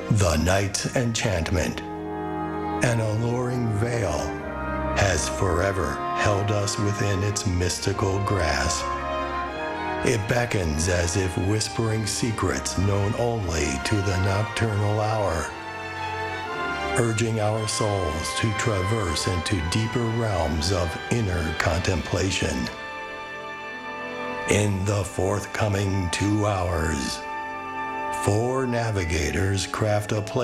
The night's enchantment, an alluring veil, has forever held us within its mystical grasp. It beckons as if whispering secrets known only to the nocturnal hour, urging our souls to traverse into deeper realms of inner contemplation. In the forthcoming 2 hours, 4 navigators craft a